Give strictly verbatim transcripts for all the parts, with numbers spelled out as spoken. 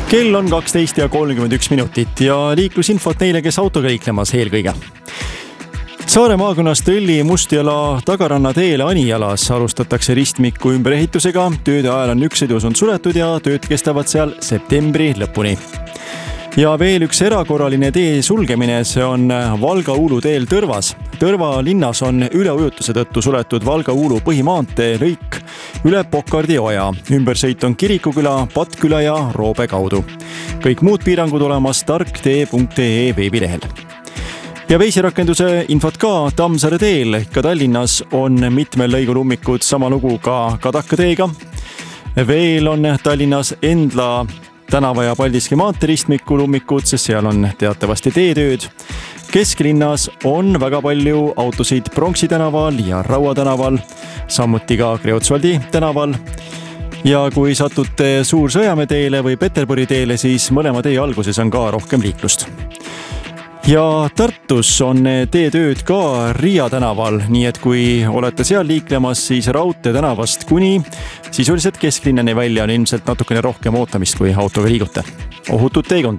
Kell on kaksteist ja kolmkümmend üks minutit ja liiklusinfot neile, kes autoga liiklemas eelkõige. Saare maakonnas Tõlli Mustjala tagaranna teele Anijalas alustatakse ristmiku ümberehitusega. Tööde ajal on üks sõidus on suletud ja tööd kestavad seal septembri lõpuni. Ja veel üks erakorraline tee sulgemine, see on Valga-Uulu teel Tõrvas. Tõrva linnas on üleujutuse tõttu suletud Valga-Uulu põhimaantee lõik üle Pokardi oja. Ümbersõit on Kirikuküla, Patküla ja Roobe kaudu. Kõik muud piirangud olemas tarktee punkt ee veebilehel. Ja veisirakenduse infot ka Tammsaare teel. Ka Tallinnas on mitmel lõigul ummikud, sama lugu ka Kadaka teega. Veel on Tallinnas Endla tänava ja Paldiski maantee ristmikul ummikud, sest seal on teatavasti teetööd. Kesklinnas on väga palju autosid Pronksi tänaval ja Raua tänaval, samuti ka Kreutzwaldi tänaval. Ja kui satute Suur-Sõjamäe teele või Peterburi teele, siis mõlema tee alguses on ka rohkem liiklust. Ja Tartus on teetööd ka Riia tänaval, nii et kui olete seal liiklemas, siis Raudtee tänavast kuni sisuliselt kesklinnani välja on ilmselt natukene rohkem ootamist, kui autoga liigute. Ohutut teekonda!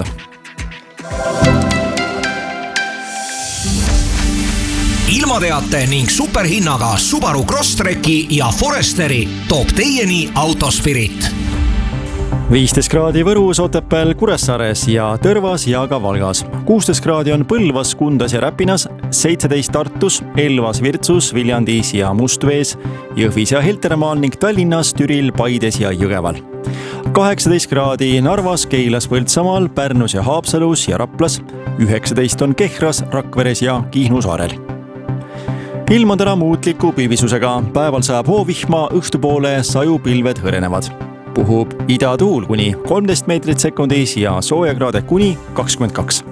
Ilmateate ning superhinnaga Subaru Crosstreki ja Foresteri toob teieni Autospirit. viisteist kraadi Võrus, Otepääl, Kuressaares ja Tõrvas ja ka Valgas. kuusteist kraadi on Põlvas, Kundas ja Räpinas, seitseteist Tartus, Elvas, Virtsus, Viljandis ja Mustvees, Jõhvis ja Heltermaal ning Tallinnas, Türil, Paides ja Jõgeval. kaheksateist kraadi Narvas, Keilas, Põltsamaal, Pärnus ja Haapsalus ja Raplas, üheksateist on Kehras, Rakveres ja Kihnu saarel. Ilm on täna muutliku pilvisusega, päeval saab hoovihma, õhtupoole sajupilved hõrenevad. Puhub idatuul kuni kolmteist meetrit sekundis ja soojakraade kuni kakskümmend kaks.